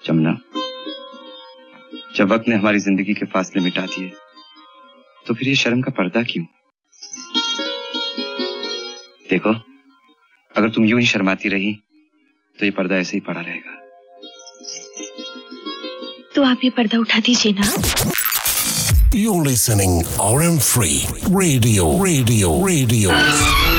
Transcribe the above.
जमुना, जब वक्त ने हमारी जिंदगी के फासले मिटा दिए तो फिर ये शर्म का पर्दा क्यों? देखो, अगर तुम यूं ही शर्माती रही तो ये पर्दा ऐसे ही पड़ा रहेगा। तो आप ये पर्दा उठा दीजिए ना। You're listening RM3 Radio.